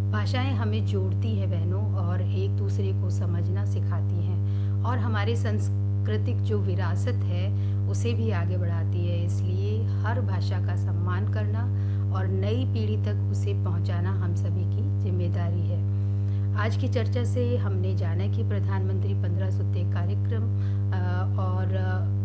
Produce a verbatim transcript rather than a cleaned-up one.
भाषाएं हमें जोड़ती है बहनों, और एक दूसरे को समझना सिखाती हैं, और हमारे सांस्कृतिक जो विरासत है उसे भी आगे बढ़ाती है। इसलिए हर भाषा का सम्मान करना और नई पीढ़ी तक उसे पहुंचाना हम सभी की जिम्मेदारी है। आज की चर्चा से हमने जाना कि प्रधानमंत्री पंद्रह सूत्री कार्यक्रम अ, और